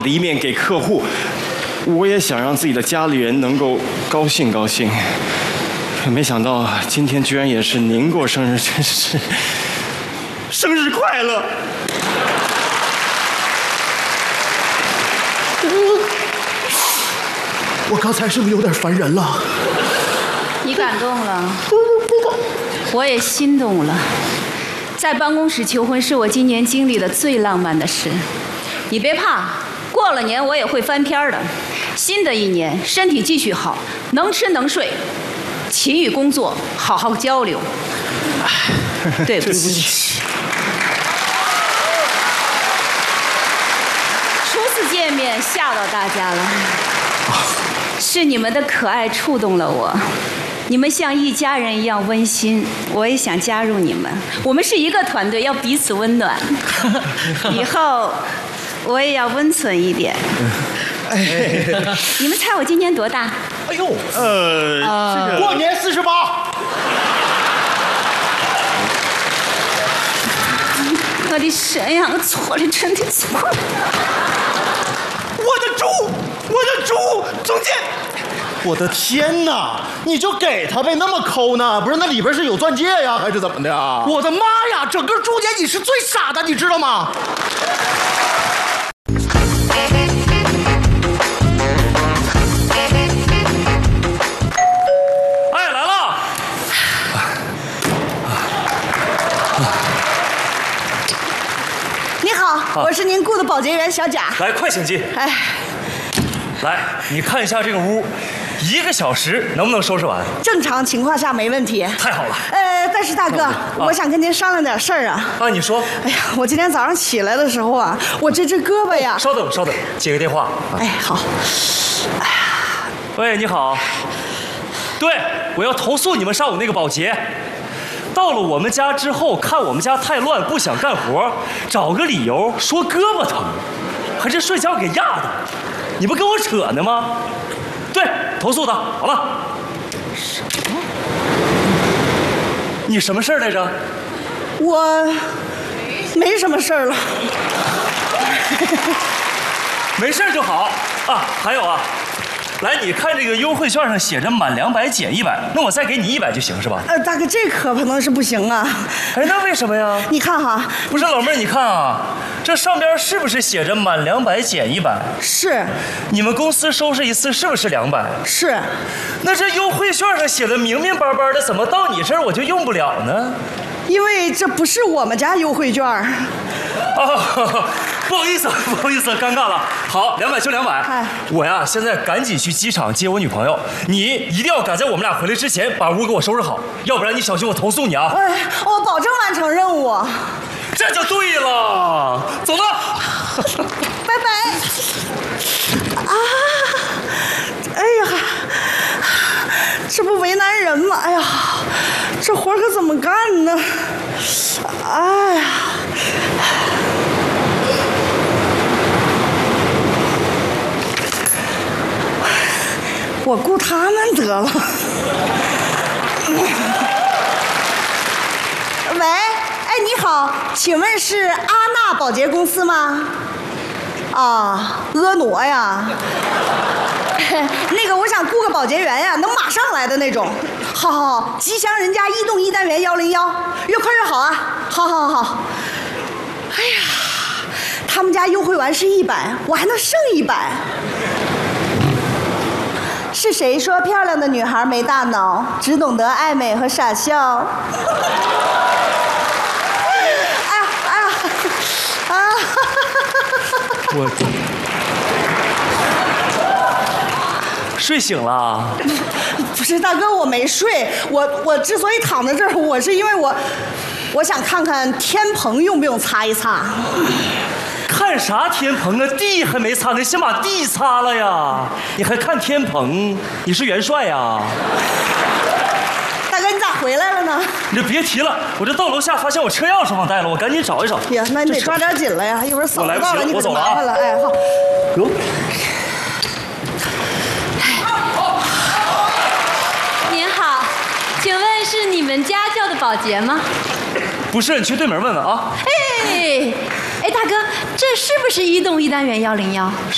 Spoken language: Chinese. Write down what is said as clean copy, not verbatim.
的一面给客户，我也想让自己的家里人能够高兴高兴。可没想到今天居然也是您过生日，真是生日快乐！ 我刚才是不是有点烦人了？ 你感动了，我也心动了。在办公室求婚是我今年经历的最浪漫的事。你别怕，过了年我也会翻篇的。新的一年，身体继续好，能吃能睡，勤于工作，好好交流。对不起。初次见面吓到大家了，是你们的可爱触动了我。你们像一家人一样温馨，我也想加入你们。我们是一个团队，要彼此温暖。以后我也要温存一点。你们猜我今年多大？ 哎呦， 过年48。 我的神呀！我错了，真的错了。 我的猪，总监。我的天哪！你就给他呗，那么抠呢？不是，那里边是有钻戒呀，还是怎么的啊？我的妈呀！整个猪年你是最傻的，你知道吗？ 哎，来了！ 你好，我是您雇的保洁员小贾。 来，快请进。 哎， 来，你看一下这个屋，1个小时能不能收拾完？ 正常情况下没问题。 太好了。 但是大哥，我想跟您商量点事儿啊。 啊，你说。 哎呀，我今天早上起来的时候啊，我这只胳膊呀…… 稍等，接个电话。 哎，好。哎呀， 喂，你好。对，我要投诉你们上午那个保洁。到了我们家之后，看我们家太乱，不想干活，找个理由说胳膊疼，还是睡觉给压的。你不跟我扯呢吗？对，投诉他。好了。什么？你什么事儿来着？ 我没什么事儿了。 没事就好啊。还有啊，来，你看这个优惠券上写着满200减100，那我再给你100就行是吧？ 大哥，这可不能是不行啊。 哎，那为什么呀？ 你看哈， 不是老妹儿，你看啊，这上边是不是写着满200减100？ 是。 你们公司收拾一次是不是200？是。那这优惠券上写的明明白白的，怎么到你这儿我就用不了呢？ 因为这不是我们家优惠券。 哦，不好意思，尴尬了。好，200就200。我呀，现在赶紧去机场接我女朋友，你一定要赶在我们俩回来之前把屋给我收拾好，要不然你小心我投诉你啊！ 哎，我保证完成任务。 这就对了，走了， 拜拜。啊，哎呀，这不为难人吗？哎呀，这活可怎么干呢？哎呀。我雇他们得了。喂，哎，你好，请问是阿娜保洁公司吗？啊，婀娜呀。那个，我想雇个保洁员呀，能马上来的那种。好，吉祥人家移动1单元101，越快越好啊！好。哎呀，他们家优惠完是100，我还能剩100。是谁说漂亮的女孩没大脑，只懂得爱美和傻笑？ 我睡醒了。 不是大哥，我没睡。我之所以躺在这儿，我是因为我想看看天棚用不用擦一擦。 看啥天棚啊？地还没擦呢，先把地擦了呀！你还看天棚？你是元帅呀？ 大哥，你咋回来了呢？ 你就别提了，我这到楼下发现我车钥匙忘带了，我赶紧找一找。 呀，那你得抓点紧了呀，一会儿扫不到了你可就麻烦了。哎，好。 哟。 您好，请问是你们家叫的保洁吗？ 不是，你去对门问问啊。 哎，大哥，这是不是移动1单元101？